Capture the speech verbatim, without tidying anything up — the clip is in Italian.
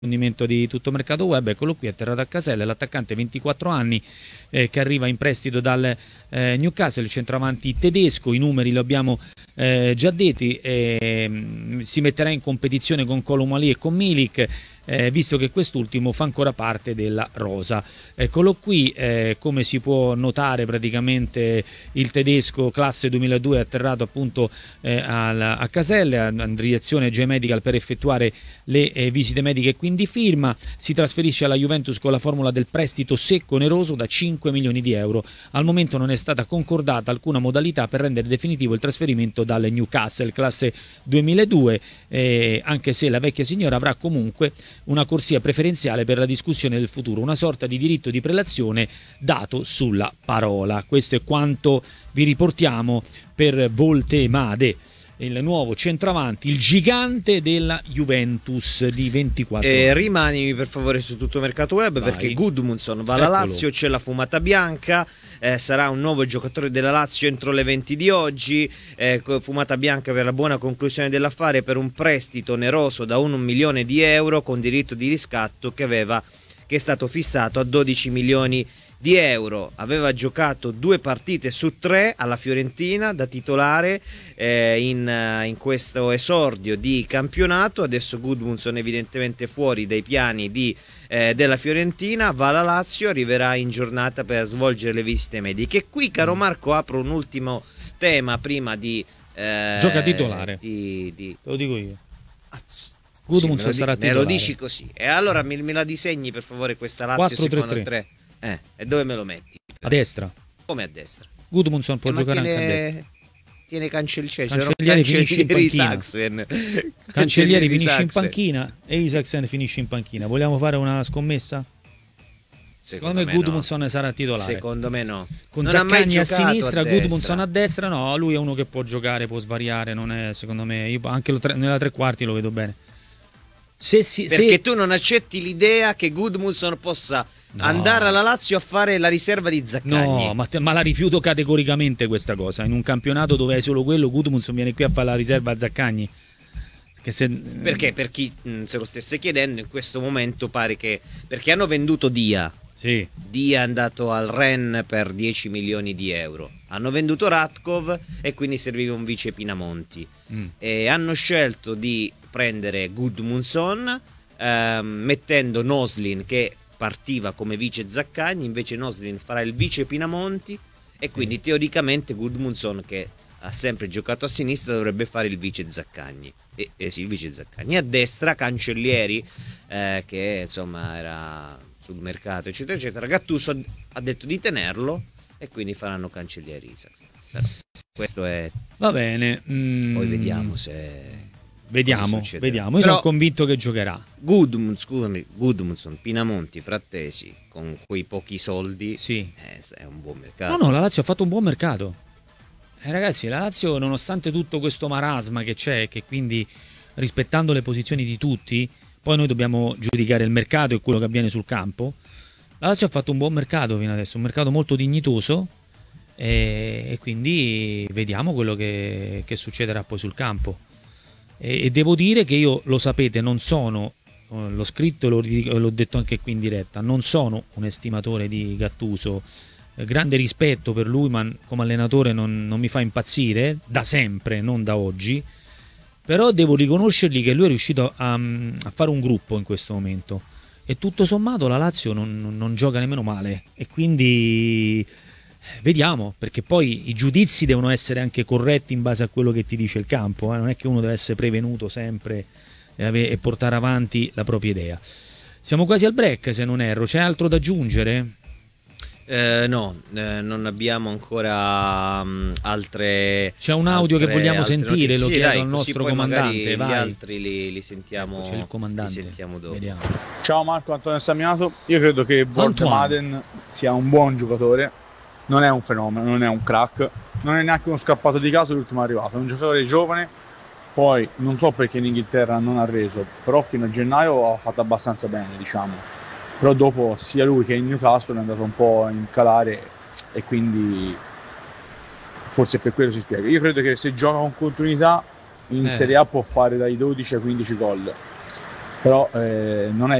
approfondimento di Tutto Mercato Web. Eccolo qui, atterrato a Caselle, l'attaccante ventiquattro anni eh, che arriva in prestito dal eh, Newcastle, il centravanti tedesco. I numeri lo abbiamo eh, già detti, eh, si metterà in competizione con Colomali e con Milik, eh, visto che quest'ultimo fa ancora parte della rosa. Eccolo qui, eh, come si può notare praticamente il tedesco classe duemiladue è atterrato appunto eh, al, a Caselle, in direzione J Medical per effettuare le eh, visite mediche e quindi firma. Si trasferisce alla Juventus con la formula del prestito secco oneroso da cinque milioni di euro. Al momento non è stata concordata alcuna modalità per rendere definitivo il trasferimento dal Newcastle classe duemiladue, eh, anche se la vecchia signora avrà comunque una corsia preferenziale per la discussione del futuro, una sorta di diritto di prelazione dato sulla parola. Questo è quanto vi riportiamo per Voltemade, il nuovo centravanti, il gigante della Juventus di ventiquattro eh, anni. Rimanimi per favore su Tutto Mercato Web. Vai. Perché Gudmundsson va alla Eccolo. Lazio, c'è la fumata bianca, eh, sarà un nuovo giocatore della Lazio entro le venti di oggi, eh, fumata bianca per la buona conclusione dell'affare per un prestito oneroso da un milione di euro con diritto di riscatto che aveva che è stato fissato a dodici milioni di euro. Aveva giocato due partite su tre alla Fiorentina da titolare eh, in, in questo esordio di campionato. Adesso Gudmundsson evidentemente fuori dai piani di, eh, della Fiorentina, va alla Lazio, arriverà in giornata per svolgere le visite mediche. Qui, caro Marco, apro un ultimo tema prima di eh, gioca titolare, di, di... te lo dico io. Azz. Gudmundsson sì, sarà me titolare. lo dici così. E allora me, me la disegni per favore questa Lazio quattro tre tre. secondo te? Eh, e dove me lo metti? A destra. Come a destra? Gudmundsson può Eh, giocare tiene, anche a destra. Tiene Cancellieri, Cancellieri finisce in panchina. Saxen. Cancellieri finisce Saxen. in panchina e Isaacsen finisce in panchina. Vogliamo fare una scommessa? Secondo, Secondo me Gudmundsson no. sarà titolare. Secondo me no. Con non Zaccagni a sinistra, a Gudmundsson a destra. No, lui è uno che può giocare, può svariare. Non è, secondo me, io anche lo tre, nella tre quarti lo vedo bene. Se si, Perché se... tu non accetti l'idea che Gudmundsson possa no. andare alla Lazio a fare la riserva di Zaccagni. No, ma, te, ma la rifiuto categoricamente questa cosa. In un campionato dove hai solo quello, Gudmundsson viene qui a fare la riserva a Zaccagni. Che se... Perché per chi mh, se lo stesse chiedendo, in questo momento pare che perché hanno venduto Dia. Sì. Dia è andato al Rennes per dieci milioni di euro. Hanno venduto Ratkov e quindi serviva un vice Pinamonti. Mm. E hanno scelto di prendere Gudmundsson ehm, mettendo Noslin che partiva come vice Zaccagni, invece Noslin farà il vice Pinamonti e quindi sì. teoricamente Gudmundsson, che ha sempre giocato a sinistra, dovrebbe fare il vice Zaccagni. E, e sì, il vice Zaccagni. A destra Cancellieri eh, che insomma era sul mercato eccetera eccetera. Gattuso ha detto di tenerlo e quindi faranno Cancellieri Isaacsen. Però questo è, va bene, mm. poi vediamo se vediamo vediamo io Però, sono convinto che giocherà. Gudmundsson, scusami, Gudmundsson, Pinamonti, Frattesi con quei pochi soldi, sì. è, è un buon mercato. No no, la Lazio ha fatto un buon mercato. Eh, ragazzi, la Lazio, nonostante tutto questo marasma che c'è, che quindi rispettando le posizioni di tutti, poi noi dobbiamo giudicare il mercato e quello che avviene sul campo. La Lazio ha fatto un buon mercato fino adesso, un mercato molto dignitoso e, e quindi vediamo quello che, che succederà poi sul campo. E, e devo dire che io, lo sapete, non sono, eh, l'ho scritto e l'ho, l'ho detto anche qui in diretta, non sono un estimatore di Gattuso. Grande rispetto per lui, ma come allenatore non, non mi fa impazzire, da sempre, non da oggi. Però devo riconoscergli che lui è riuscito a, a fare un gruppo in questo momento e tutto sommato la Lazio non, non gioca nemmeno male e quindi vediamo, perché poi i giudizi devono essere anche corretti in base a quello che ti dice il campo, eh? Non è che uno deve essere prevenuto sempre e, ave- e portare avanti la propria idea. Siamo quasi al break, se non erro. C'è altro da aggiungere? Eh, no, eh, non abbiamo ancora um, altre. C'è un audio altre, che vogliamo sentire, notizie. lo sì, chiedo dai, al nostro comandante. Vai. Gli altri li, li sentiamo. C'è il comandante. Li sentiamo dopo. Vediamo. Ciao Marco, Antonio Samiato. Io credo che Voltemade sia un buon giocatore, non è un fenomeno, non è un crack, non è neanche uno scappato di casa l'ultimo arrivato, è un giocatore giovane. Poi non so perché in Inghilterra non ha reso, però fino a gennaio ha fatto abbastanza bene, diciamo. Però dopo sia lui che in Newcastle è andato un po' in calare e quindi forse per quello si spiega. Io credo che se gioca con continuità in eh. Serie A può fare dai dodici ai quindici gol. però eh, non è